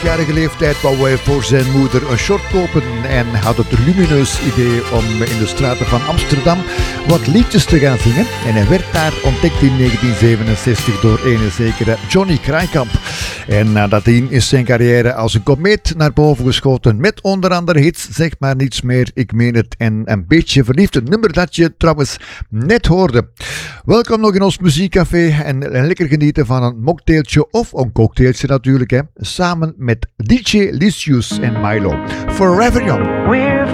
12-jarige leeftijd wou hij voor zijn moeder een short kopen en had het lumineus idee om in de straten van Amsterdam wat liedjes te gaan zingen. En hij werd daar ontdekt in 1967 door een zekere Johnny Krijkamp. En nadien is zijn carrière als een komeet naar boven geschoten met onder andere hits Zeg maar niets meer, ik meen het en Een beetje verliefd. Een nummer dat je trouwens net hoorde. Welkom nog in ons muziekcafé en lekker genieten van een mocktailtje of een cocktailtje natuurlijk, hè. Samen met DJ Licious en Milo. Forever Young.